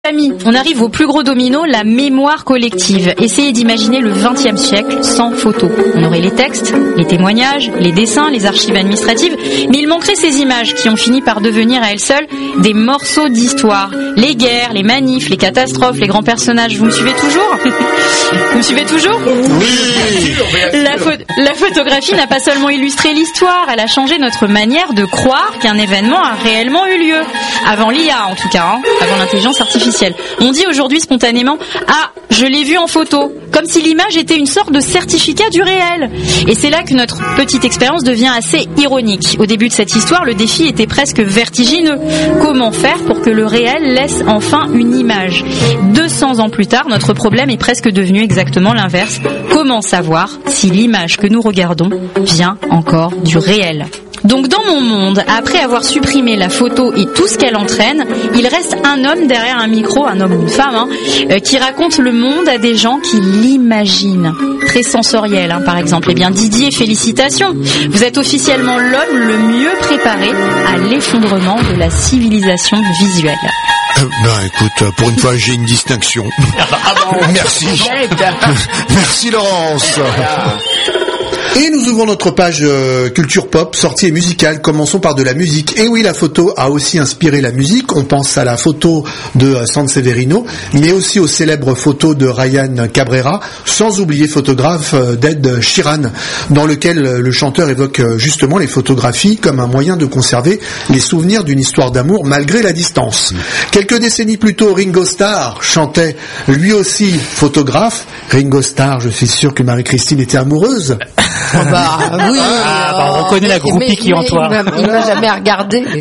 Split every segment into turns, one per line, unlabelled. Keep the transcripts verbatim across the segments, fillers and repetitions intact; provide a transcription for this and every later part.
Amis, on arrive au plus gros domino, la mémoire collective. Essayez d'imaginer le vingtième siècle sans photos. On aurait les textes, les témoignages, les dessins, les archives administratives, mais il manquerait ces images qui ont fini par devenir à elles seules des morceaux d'histoire. Les guerres, les manifs, les catastrophes, les grands personnages. Vous me suivez toujours ? Vous me suivez toujours ?
Oui.
La, pho- la photographie n'a pas seulement illustré l'histoire, elle a changé notre manière de croire qu'un événement a réellement eu lieu. Avant l'I A en tout cas, hein, avant l'intelligence artificielle. On dit aujourd'hui spontanément « Ah, je l'ai vu en photo », comme si l'image était une sorte de certificat du réel. Et c'est là que notre petite expérience devient assez ironique. Au début de cette histoire, le défi était presque vertigineux. Comment faire pour que le réel laisse enfin une image ? deux cents ans plus tard, notre problème est presque devenu exactement l'inverse. Comment savoir si l'image que nous regardons vient encore du réel ? Donc dans mon monde, après avoir supprimé la photo et tout ce qu'elle entraîne, il reste un homme derrière un micro, un homme ou une femme, hein, euh, qui raconte le monde à des gens qui l'imaginent. Très sensoriel, hein, par exemple. Eh bien Didier, félicitations. Vous êtes officiellement l'homme le mieux préparé à l'effondrement de la civilisation visuelle.
Euh, ben écoute, pour une fois j'ai une distinction.
Ah bon,
merci. Merci Laurence. Et nous ouvrons notre page euh, culture pop, sortie et musicale. Commençons par de la musique. Et oui, la photo a aussi inspiré la musique. On pense à la photo de euh, Sanseverino, mais aussi aux célèbres photos de Ryan Cabrera, sans oublier photographe euh, d'Ed Sheeran, dans lequel euh, le chanteur évoque euh, justement les photographies comme un moyen de conserver les souvenirs d'une histoire d'amour malgré la distance. Mmh. Quelques décennies plus tôt, Ringo Starr chantait lui aussi photographe. Ringo Starr, je suis sûr que Marie-Christine était amoureuse.
Oh bah oui.
Ah, bah, on reconnaît la groupie qui est en toi.
Il m'a jamais regardé.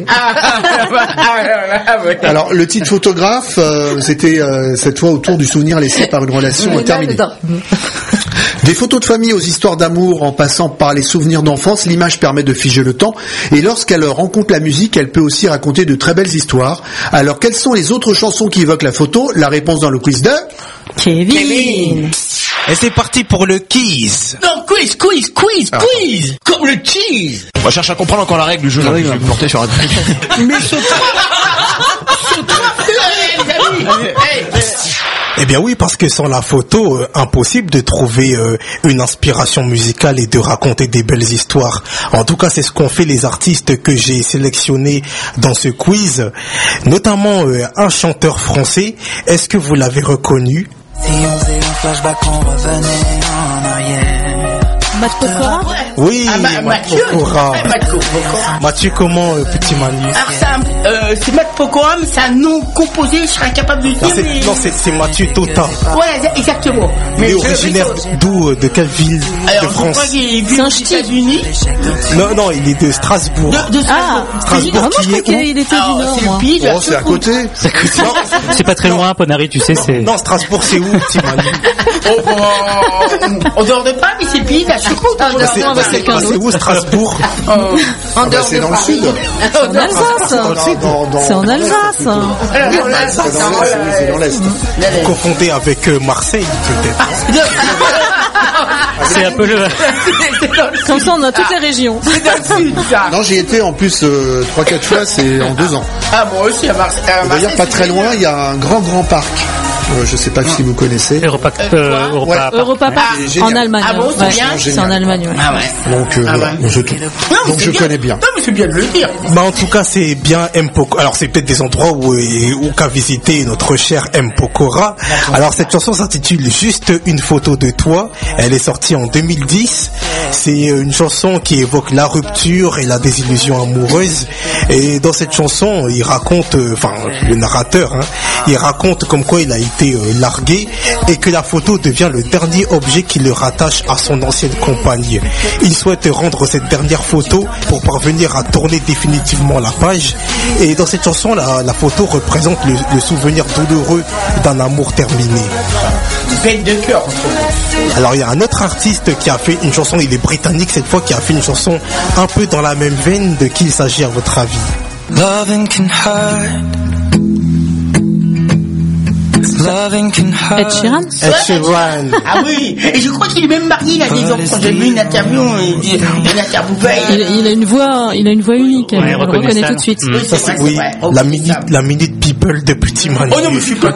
Alors le titre photographe, euh, c'était euh, cette fois autour du souvenir laissé par une relation terminée. Des photos de famille aux histoires d'amour en passant par les souvenirs d'enfance, l'image permet de figer le temps et lorsqu'elle rencontre la musique, elle peut aussi raconter de très belles histoires. Alors quelles sont les autres chansons qui évoquent la photo ? La réponse dans le quiz de
Kevin. Kevin.
Et c'est parti pour le quiz.
Non, quiz, quiz, quiz, ah. quiz. Comme le cheese.
On cherche à comprendre encore la règle du jeu.
Ah oui, je vais me porter sur un truc. Mais ce
Eh bien oui, parce que sans la photo, euh, impossible de trouver euh, une inspiration musicale et de raconter des belles histoires. En tout cas, c'est ce qu'ont fait les artistes que j'ai sélectionnés dans ce quiz, notamment euh, un chanteur français. Est-ce que vous l'avez reconnu ?
Si on faisait un flashback, on revenait en arrière.
Matt Pokora ?
Oui,
ah, Ma-
Matt
Mathieu,
Pokora.
Matt Pokora.
Mathieu, comment, euh, petit Manu ?
Alors ça, euh, c'est Matt Pokora, mais c'est un nom composé, je serais incapable de le dire.
Non, c'est,
mais...
non, c'est, c'est Mathieu Tota.
Ouais, exactement.
Mais originaire d'où, de quelle ville
alors,
de France ?
Il est vu aux États-Unis.
Non, non, il est de Strasbourg.
De, de Strasbourg.
Ah,
Strasbourg
ah, moi,
qui
je
est
crois
où ?
qu'il était du Nord,
c'est
moi.
le pays.
Oh, c'est à côté.
C'est, à côté. Non,
c'est pas très loin, Ponary, tu sais, c'est...
Non, Strasbourg, c'est où, petit Manu ?
Oh, bon, on dehors de pas, mais c'est le pays de la choucroute.
Bah, c'est, bah, c'est, bah, c'est où, Strasbourg ?
Oh.
Ah bah, c'est dans le sud.
C'est en Alsace.
Dans le sud. Dans, dans,
C'est en Alsace.
C'est dans l'est. C'est dans l'est.
Vous confondez avec euh, Marseille, peut-être.
C'est un peu le...
Comme ça, on a toutes les régions.
C'est dans le sud, ça.
Non, j'y étais en plus euh, trois quatre fois, c'est en deux ans.
Ah, moi aussi, à Marseille.
D'ailleurs, pas très loin, il y a un grand grand parc. Euh, je sais pas si vous connaissez.
Europa, euh, Europa,
ouais.
Park.
Europa Park
Ah,
en Allemagne.
Ah bon, c'est
ouais.
bien.
C'est en Allemagne. Ouais.
Ah ouais.
Donc, euh,
Ah
voilà,
ouais.
je,
Non,
donc je
bien.
connais bien.
Non, mais c'est bien de le dire.
Bah, en tout cas, c'est bien M. Pokora. Alors, c'est peut-être des endroits où, où qu'a visité notre cher M. Pokora. Alors, cette chanson s'intitule Juste une photo de toi. Elle est sortie en deux mille dix. C'est une chanson qui évoque la rupture et la désillusion amoureuse. Et dans cette chanson, il raconte, enfin, le narrateur, hein, il raconte comme quoi il a été euh, largué et que la photo devient le dernier objet qui le rattache à son ancienne compagne. Il souhaite rendre cette dernière photo pour parvenir à tourner définitivement la page. Et dans cette chanson, la, la photo représente le, le souvenir douloureux d'un amour terminé.
Bête de cœur.
Alors il y a un autre artiste qui a fait une chanson, il est britannique cette fois, qui a fait une chanson un peu dans la même veine. De qui il s'agit à votre avis?
Loving can hurt.
Ed Sheeran.
Ed Sheeran.
Ah oui, et je crois qu'il est même marié, il a des enfants. J'ai vu une interview, il dit, une interview.
Il, il a une voix, il a une voix unique.
Ouais,
on le reconnaît tout de suite.
Oui,
Ça, c'est, oui, la minute, la minute people de Petit Manu.
Oh non, mais je suis pas